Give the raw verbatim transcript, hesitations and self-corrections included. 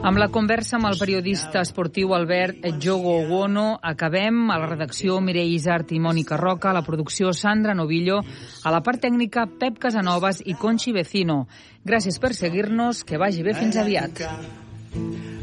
Amb la conversa amb el periodista esportiu Albert Jogo Owono acabem. A la redacció Mireia Isart i Mònica Roca, a la producció Sandra Novillo, a la part tècnica Pep Casanovas i Conchi Vecino. Gràcies per seguir-nos, que vagi bé, fins aviat.